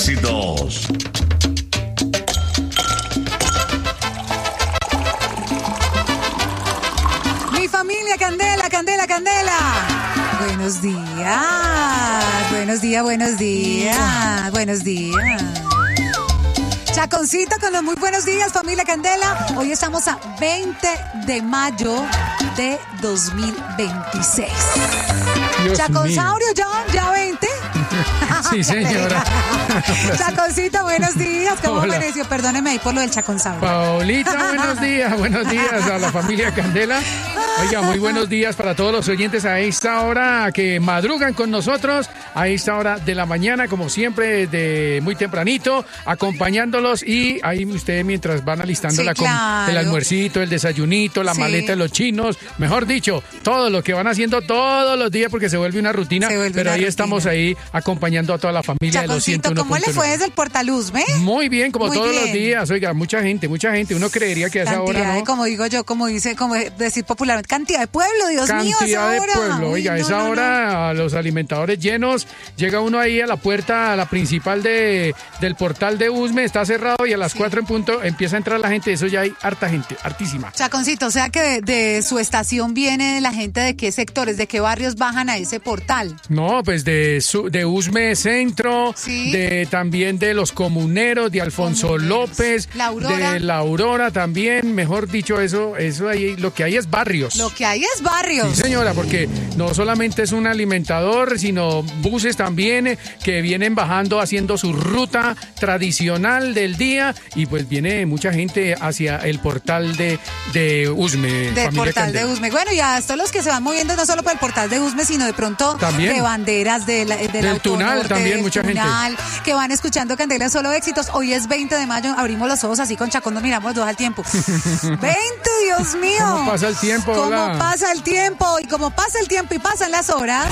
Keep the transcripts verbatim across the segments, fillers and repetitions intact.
éxitos. Mi familia, Candela, Candela, Candela. Buenos días, buenos días, buenos días, buenos días. Chaconcito con los muy buenos días, familia Candela. Hoy estamos a veinte de mayo de dos mil veintiséis. Dios Chaconsaurio, ya, ya veinte. Sí, señora. Chaconcito, buenos días. ¿Cómo Hola. amaneció? Perdóneme ahí por lo del chaconsaurio. Paulita, buenos días, buenos días a la familia Candela. Oiga, muy buenos días para todos los oyentes a esta hora que madrugan con nosotros, a esta hora de la mañana, como siempre, de muy tempranito, acompañándolos y ahí ustedes mientras van alistando Sí, la com- claro. el almuercito, el desayunito, la Sí. maleta de los chinos, mejor dicho, todo lo que van haciendo todos los días porque se vuelve una rutina, Se vuelve pero una ahí rutina. estamos ahí acompañando a toda la familia de los Chaconcito, ciento uno ¿cómo le punto fue nueve. desde el Portaluz, ve? Muy bien, como Muy todos los bien. días, oiga, mucha gente, mucha gente, uno creería que a esa Cantidad hora de, no. como digo yo, como dice, como decir popularmente, cantidad de pueblo, Dios mío, a esa Cantidad de hora. pueblo, Uy, oiga, a no, esa no, no. hora a los alimentadores llenos, llega uno ahí a la puerta, a la principal de, del portal de Usme, está cerrado y a las Sí. cuatro en punto empieza a entrar la gente, eso ya hay harta gente, hartísima. Chaconcito, o sea que de, de su estación viene la gente de qué sectores, de qué barrios bajan a ese portal. No, pues de, su, de Usme Centro, Sí. de también de los comuneros, de Alfonso Comuneros. López, La Aurora. de la Aurora también, mejor dicho, eso, eso ahí, lo que hay es barrios. Lo que hay es barrios. Sí, señora, porque no solamente es un alimentador, sino buses también eh, que vienen bajando haciendo su ruta tradicional del día y pues viene mucha gente hacia el portal de, de Usme. Del familia portal Candela. de Usme. Bueno, y a estos los que se van moviendo no solo por el portal de Usme, sino de pronto También. de banderas de la, del Del Autonorte, Tunal también, del mucha gente. Tunal, que van escuchando Candela Solo Éxitos. Hoy es veinte de mayo, abrimos los ojos así con Chacón, nos miramos dos al tiempo. veinte, Dios mío. ¿Cómo pasa el tiempo, ¿Cómo hola? pasa el tiempo? Y como pasa el tiempo y pasan las horas.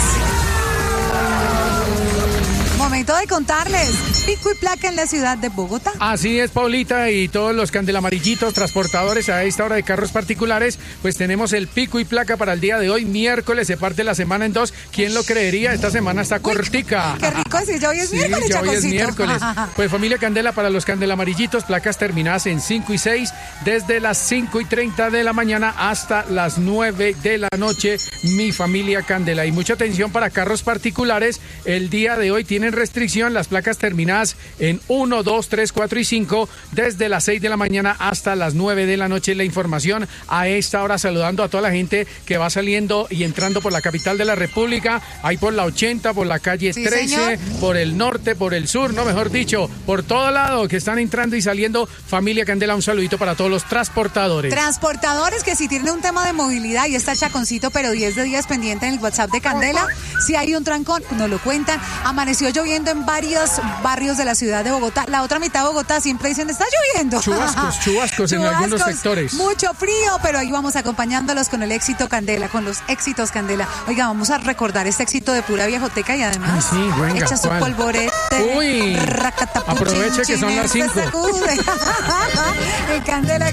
Momento de contarles. Pico y placa en la ciudad de Bogotá. Así es, Paulita, y todos los candelamarillitos transportadores a esta hora de carros particulares, pues tenemos el pico y placa para el día de hoy, miércoles, se parte la semana en dos. ¿Quién lo creería? Esta semana está cortica. Qué rico decir, ya hoy es Sí, miércoles, ya hoy es Chaconcito. miércoles. Pues familia Candela, para los candelamarillitos, placas terminadas en cinco y seis, desde las cinco y treinta de la mañana hasta las nueve de la noche, mi familia Candela. Y mucha atención para carros particulares, el día de hoy tienen restricción las placas terminadas en uno, dos, tres, cuatro y cinco, desde las seis de la mañana hasta las nueve de la noche. La información a esta hora, saludando a toda la gente que va saliendo y entrando por la capital de la República, ahí por la ochenta, por la calle Sí, trece, señor. por el norte, por el sur, no, mejor dicho, por todo lado que están entrando y saliendo. Familia Candela, un saludito para todos los transportadores. Transportadores que si tienen un tema de movilidad y está Chaconcito, pero diez de diez pendiente en el WhatsApp de Candela, si hay un trancón, nos lo cuentan. Amaneció lloviendo en varios barrios de la ciudad de Bogotá. La otra mitad de Bogotá siempre dicen, está lloviendo. Chubascos, chubascos en algunos sectores. Mucho frío, pero ahí vamos acompañándolos con el éxito Candela, con los éxitos Candela. Oiga, vamos a recordar este éxito de pura viejoteca y además Ay, sí, venga, echa su ¿cuál? polvorete. Uy, racatapuchín, aproveche que son las chin, cinco. se sacude. El Candela